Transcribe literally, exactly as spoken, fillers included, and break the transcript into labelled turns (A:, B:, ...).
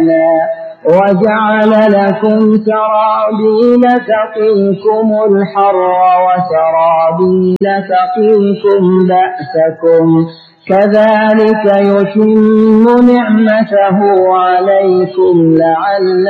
A: مكانا وجعل لكم سرابيل تقيكم الحر وسرابيل تقيكم بأسكم كذلك يتم نعمته عليكم لعلكم